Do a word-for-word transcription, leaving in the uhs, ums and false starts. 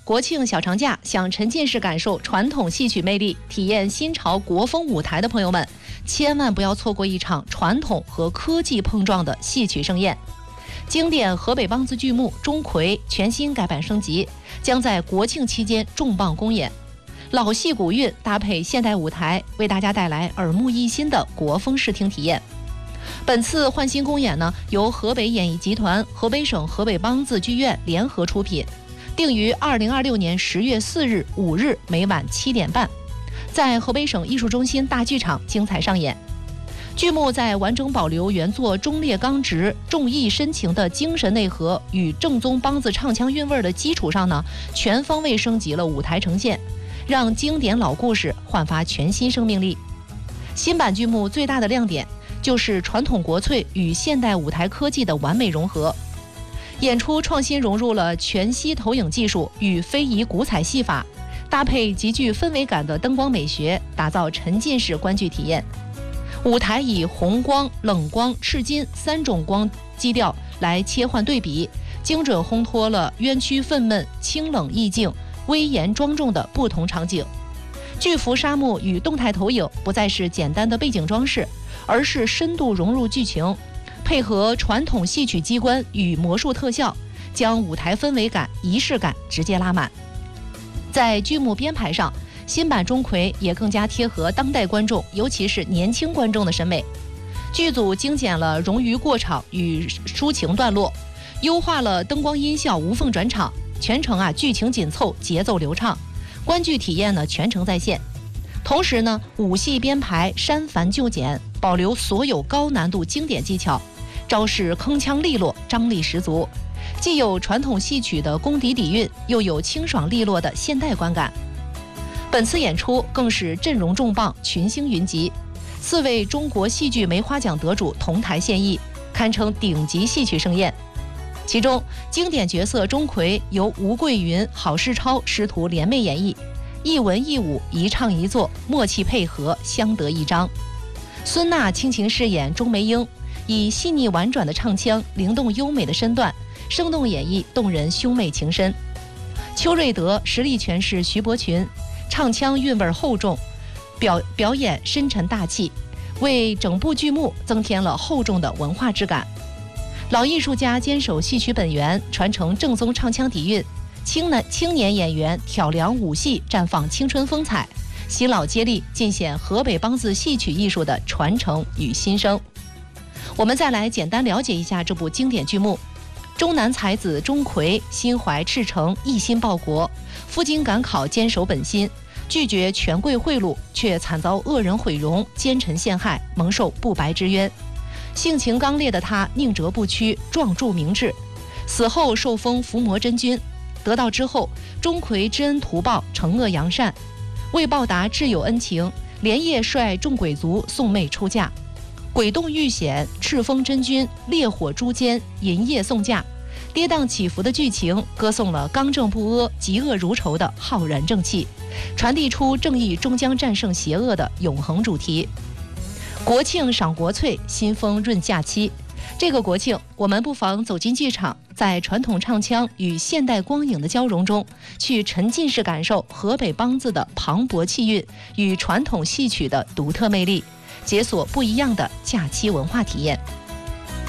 国庆小长假，想沉浸式感受传统戏曲魅力，体验新潮国风舞台的朋友们，千万不要错过一场传统和科技碰撞的戏曲盛宴。经典河北梆子剧目《钟馗》全新改版升级，将在国庆期间重磅公演。老戏古韵搭配现代舞台，为大家带来耳目一新的国风视听体验。本次换新公演呢，由河北演艺集团、河北省河北梆子剧院联合出品，定于二零二六年十月四日、五日每晚七点半，在河北省艺术中心大剧场精彩上演。剧目在完整保留原作忠烈刚直、重义深情的精神内核与正宗梆子唱腔韵味的基础上呢，全方位升级了舞台呈现，让经典老故事焕发全新生命力。新版剧目最大的亮点就是传统国粹与现代舞台科技的完美融合，演出创新融入了全息投影技术与非遗古彩戏法，搭配极具氛围感的灯光美学，打造沉浸式观剧体验。舞台以红光、冷光、赤金三种光基调来切换对比，精准烘托了冤屈愤懑、清冷意境、威严庄重的不同场景。巨幅沙幕与动态投影不再是简单的背景装饰，而是深度融入剧情，配合传统戏曲机关与魔术特效，将舞台氛围感、仪式感直接拉满。在剧目编排上，新版钟馗也更加贴合当代观众，尤其是年轻观众的审美。剧组精简了冗余过场与抒情段落，优化了灯光音效无缝转场，全程啊剧情紧凑，节奏流畅，观剧体验呢全程在线。同时呢，武戏编排删繁就简，保留所有高难度经典技巧，招式铿锵利落，张力十足，既有传统戏曲的功底底蕴，又有清爽利落的现代观感。本次演出更是阵容重磅，群星云集，四位中国戏剧梅花奖得主同台献艺，堪称顶级戏曲盛宴。其中经典角色钟馗由吴桂云、郝世超师徒联袂演绎，一文一武，一唱一作，默契配合，相得益彰。孙娜倾情饰演钟梅英，以细腻婉转的唱腔、灵动优美的身段，生动演绎动人兄妹情深。邱瑞德实力诠释徐伯群，唱腔韵味厚重，表表演深沉大气，为整部剧目增添了厚重的文化质感。老艺术家坚守戏曲本源，传承正宗唱腔底蕴，青年青年演员挑梁舞戏，绽放青春风采，新老接力，尽显河北梆子戏曲艺术的传承与新生。我们再来简单了解一下这部经典剧目。中南才子钟馗心怀赤诚，一心报国，赴京赶考，坚守本心，拒绝权贵贿赂，却惨遭恶人毁容，奸臣陷害，蒙受不白之冤。性情刚烈的他宁折不屈，壮铸明志，死后受封伏魔真君。得道之后，钟馗知恩图报，惩恶扬善，为报答挚友恩情，连夜率众鬼卒送妹出嫁。鬼洞遇险，赤峰真君烈火诛奸，银夜送嫁。跌宕起伏的剧情歌颂了刚正不阿、嫉恶如仇的浩然正气，传递出正义终将战胜邪恶的永恒主题。国庆赏国粹，新风润假期。这个国庆，我们不妨走进剧场，在传统唱腔与现代光影的交融中，去沉浸式感受河北梆子的磅礴气韵与传统戏曲的独特魅力，解锁不一样的假期文化体验。